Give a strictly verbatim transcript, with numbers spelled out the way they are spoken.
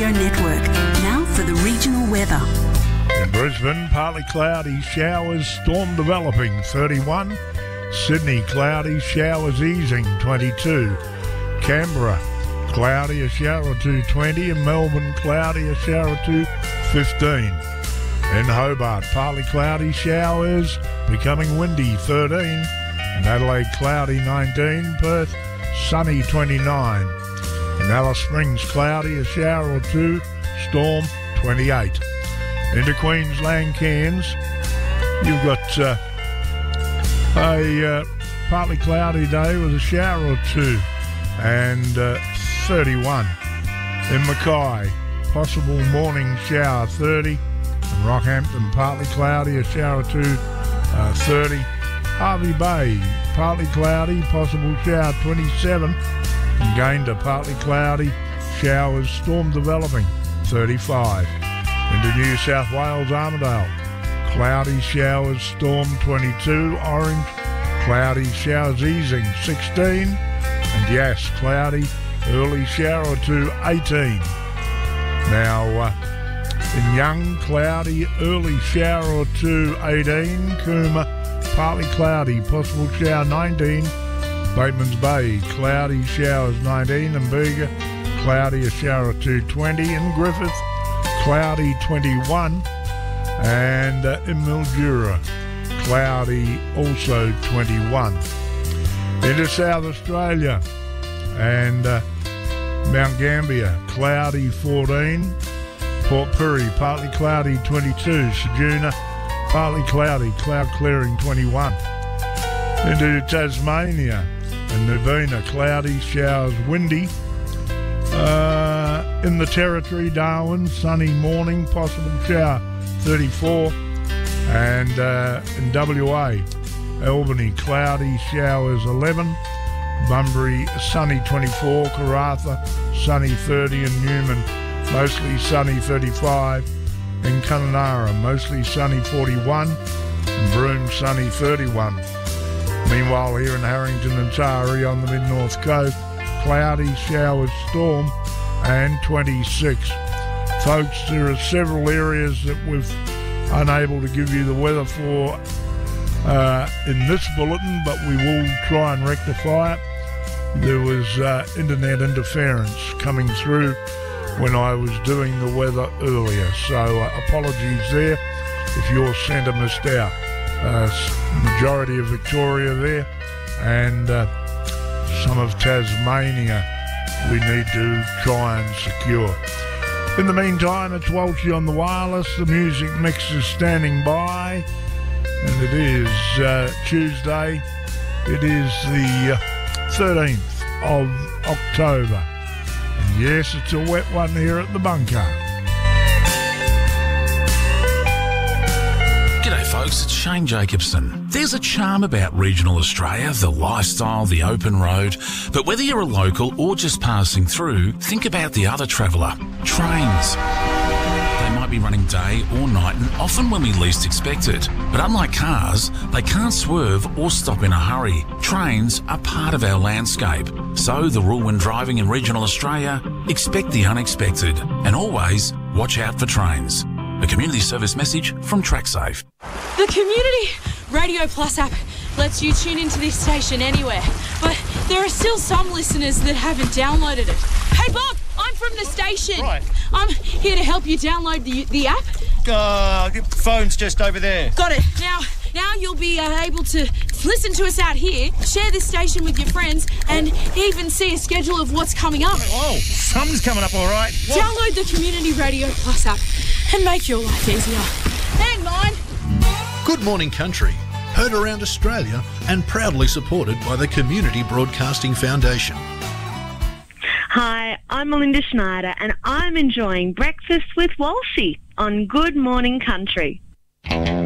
Radio Network. Now for the regional weather. In Brisbane, partly cloudy, showers, storm developing, thirty-one. Sydney, cloudy, showers easing, twenty-two. Canberra, cloudy, a shower or two, twenty. And Melbourne, cloudy, a shower or two, fifteen. In Hobart, partly cloudy, showers, becoming windy, thirteen. In Adelaide, cloudy, nineteen. Perth, sunny, twenty-nine. In Alice Springs, cloudy, a shower or two, storm, twenty-eight. Into Queensland, Cairns, you've got uh, a uh, partly cloudy day with a shower or two, and uh, thirty-one. In Mackay, possible morning shower, thirty. In Rockhampton, partly cloudy, a shower or two, uh, thirty. Hervey Bay, partly cloudy, possible shower, twenty-seven. In Gayndah, partly cloudy, showers, storm developing, thirty-five. Into New South Wales, Armidale, cloudy, showers, storm, twenty-two. Orange, cloudy, showers easing, sixteen. And yes, cloudy, early shower or two, eighteen. Now, uh, in Young, cloudy, early shower or two, eighteen. Cooma, partly cloudy, possible shower, nineteen. Batemans Bay, cloudy, showers, nineteen. And Bega, cloudy, a shower or two, twenty. And Griffith, cloudy, twenty-one. And uh, in Mildura, cloudy, also twenty-one. Into South Australia and uh, Mount Gambier, cloudy, fourteen. Port Pirie, partly cloudy, twenty-two. Ceduna, partly cloudy, cloud clearing, twenty-one. Into Tasmania and Nubina, cloudy, showers, windy. Uh, in the Territory, Darwin, sunny morning, possible shower, thirty-four. And uh, in W A, Albany, cloudy, showers, eleven. Bunbury, sunny, twenty-four. Karratha, sunny, thirty. And Newman, mostly sunny, thirty-five. In Kununurra, mostly sunny, forty-one. And Broome, sunny, thirty-one. Meanwhile, here in Harrington and Taree on the mid-north coast, cloudy, showers, storm, and twenty-six. Folks, there are several areas that we've unable to give you the weather for uh, in this bulletin, but we will try and rectify it. There was uh, internet interference coming through when I was doing the weather earlier, so uh, apologies there if your centre missed out. Uh, majority of Victoria there, and uh, some of Tasmania we need to try and secure. In the meantime, it's Walshy on the wireless. The music mix is standing by, and it is uh, Tuesday. It is the uh, thirteenth of October. And yes, it's a wet one here at the bunker. G'day folks, it's Shane Jacobson. There's a charm about regional Australia, the lifestyle, the open road, but whether you're a local or just passing through, think about the other traveller, trains. They might be running day or night and often when we least expect it. But unlike cars, they can't swerve or stop in a hurry. Trains are part of our landscape. So the rule when driving in regional Australia, expect the unexpected and always watch out for trains. A community service message from TrackSafe. The Community Radio Plus app lets you tune into this station anywhere, but there are still some listeners that haven't downloaded it. Hey Bob, I'm from the station. Right. I'm here to help you download the the app. Uh, the phone's just over there. Got it. Now, now you'll be uh, able to listen to us out here, share this station with your friends, and even see a schedule of what's coming up. Oh, something's coming up all right. What? Download the Community Radio Plus app and make your life easier. Hang on. Good Morning Country, heard around Australia and proudly supported by the Community Broadcasting Foundation. Hi, I'm Melinda Schneider and I'm enjoying Breakfast with Walshy on Good Morning Country.